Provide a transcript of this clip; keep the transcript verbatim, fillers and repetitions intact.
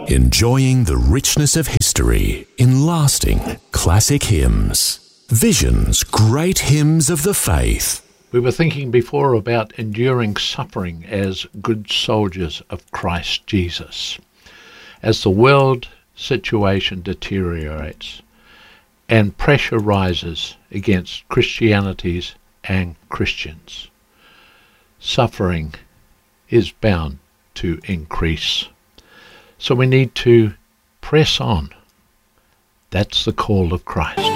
Enjoying the richness of history in lasting classic hymns. Vision's great hymns of the faith. We were thinking before about enduring suffering as good soldiers of Christ Jesus. As the world situation deteriorates and pressure rises against Christianities and Christians, suffering is bound to increase. So we need to press on. That's the call of Christ.